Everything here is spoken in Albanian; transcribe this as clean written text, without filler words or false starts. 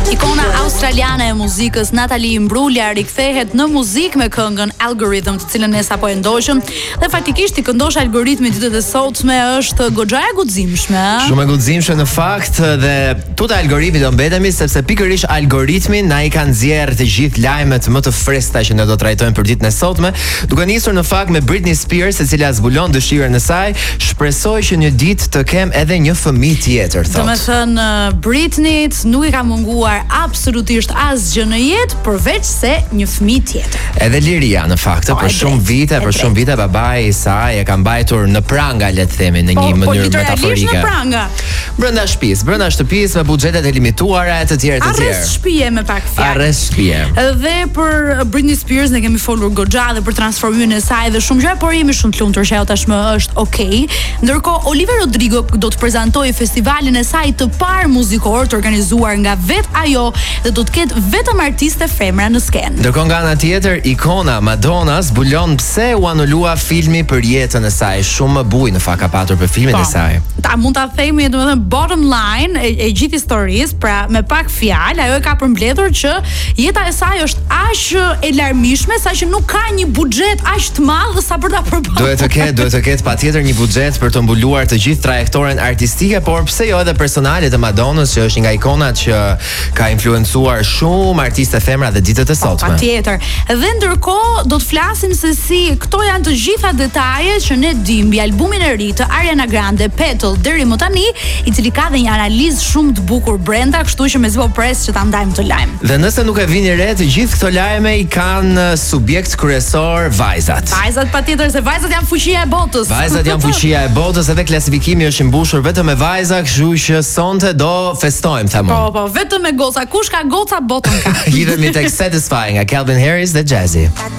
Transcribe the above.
Ikona australiane e muzikës Natalie Imbruglia rikthehet në muzikë me këngën Algorithm, të cilën ne sapo e ndoqëm. Dhe faktikisht i këndosh algoritmi ditët e sotme është goxha e guximshme. Shumë e guximshme në fakt, dhe tuta algoritmi do mbetemi sepse pikërisht algoritmi na i ka nxjerrë të gjithë lajmet më të freskëta që ne do trajtojmë për ditën e sotme, duke nisur në fakt me Britney Spears, e cila zbulon dëshirën e saj, shpresoj që një ditë të kem edhe një fëmijë tjetër, thotë. Domethënë Britney nuk i ka munguar absolutisht asgjë në jetë përveç se një fëmijë tjetër. Edhe liria në fakt, për shumë vite babai i saj e ka mbajtur në pranga, le të themi, në një mënyrë metaforike. Në pranga. Brenda shtëpisë me buxhetet e limituara e të tjerë. Arrest shtëpie me pak fjalë. Arrest shtëpie. Dhe për Britney Spears ne kemi folur goxha dhe për transformimin e saj dhe shumë gjëra, por jemi shumë të lumtur që ajo tashmë është okay. Ndërkohë Olivia Rodrigo do të prezantojë festivalin e saj të parë muzikor të organizuar nga vet ajo dhe do të ketë vetëm artiste femra në skenë. Ndërkohë nga ana tjetër, ikona Madonna zbulon pse u anulua filmi për jetën e saj. Shumë më buj në fakt ka patur për filmin e saj. Ta mund ta themi domethënë bottom line e gjithë historisë, pra me pak fjalë, ajo e ka përmbledhur që jeta e saj është aq e larmishme saqë nuk ka një buxhet aq të madh sa për ta përballur. Duhet të ketë patjetër një buxhet për të mbuluar të gjithë trajektoren artistike, por pse jo edhe personale të Madonës, që është nga ikonat që ka influencuar shumë artiste femra dhe ditët e sotme. Patjetër. Dhe ndërkohë do të flasim se si këto janë të gjitha detajet që ne dim mbi albumin e ri të Ariana Grande, Petal deri më tani, i cili ka dhe një analizë shumë të bukur brenda, kështu që mezi po pres që ta ndajmë të lajm. Dhe nëse nuk e vini re, të gjithë këto lajme i kanë subjekt kryesor vajzat. Vajzat patjetër, se vajzat janë fuqia e botës. Vajzat janë fuqia e botës, edhe klasifikimi është i mbushur vetëm me vajza, kështu që sonte do festojmë, thamë. Po, vetëm me goca. Kush ka goca, botën ka. Hidhemi tek Satisfying nga Calvin Harris dhe Jazzy.